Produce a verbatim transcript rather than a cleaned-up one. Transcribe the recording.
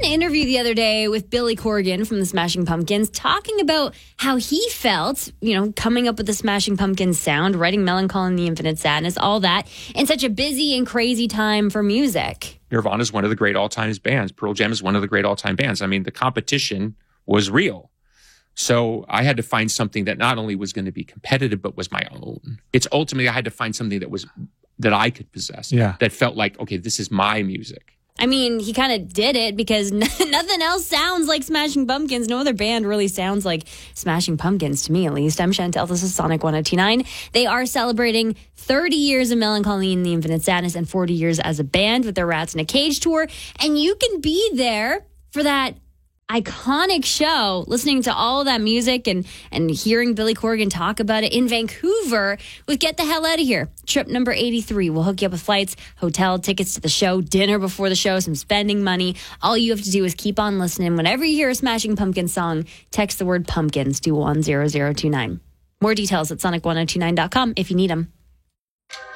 interview the other day with Billy Corgan from the Smashing Pumpkins talking about how he felt, you know, coming up with the Smashing Pumpkins sound, writing Melancholy and the Infinite Sadness, all that, in such a busy and crazy time for music. Nirvana is one of the great all-time bands. Pearl Jam is one of the great all-time bands. I mean, the competition was real. So I had to find something that not only was going to be competitive, but was my own. It's ultimately, I had to find something that was that I could possess, yeah. that felt like, okay, this is my music. I mean, he kind of did it because nothing else sounds like Smashing Pumpkins. No other band really sounds like Smashing Pumpkins, to me at least. I'm Chantel. This is Sonic one oh two point nine. They are celebrating thirty years of Melancholy and the Infinite Sadness and forty years as a band with their Rats in a Cage tour. And you can be there for that iconic show, listening to all of that music and, and hearing Billy Corgan talk about it in Vancouver with Get the Hell Out of Here. Trip number eighty-three. We'll hook you up with flights, hotel, tickets to the show, dinner before the show, some spending money. All you have to do is keep on listening. Whenever you hear a Smashing Pumpkins song, text the word pumpkins to one zero zero two nine. More details at sonic one oh two nine dot com if you need them.